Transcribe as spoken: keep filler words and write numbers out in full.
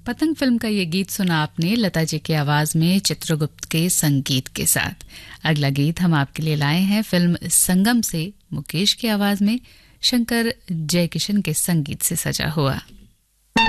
पतंग फिल्म का ये गीत सुना आपने लता जी की आवाज में चित्रगुप्त के संगीत के साथ। अगला गीत हम आपके लिए लाए हैं फिल्म संगम से मुकेश की आवाज में शंकर जयकिशन के संगीत से सजा हुआ।